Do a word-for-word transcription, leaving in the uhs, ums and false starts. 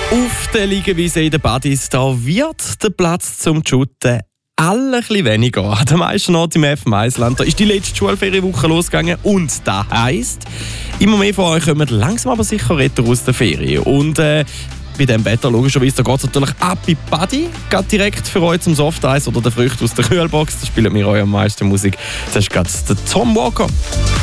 Auf der Liegewiese in den Buddies, da wird der Platz zum Shooten alle ein bisschen weniger. An den meisten Orten im F M eins-Land. Da ist die letzte Schulferienwoche losgegangen und das heisst, immer mehr von euch kommen langsam aber sicher retour aus der Ferien. Und äh, bei diesem Wetter logischerweise, da geht es natürlich ab in die Buddy. Geht direkt für euch zum Softeis oder den Früchten aus der Kühlbox. Da spielt mir euch am meisten Musik. Das ist gerade der Tom Walker.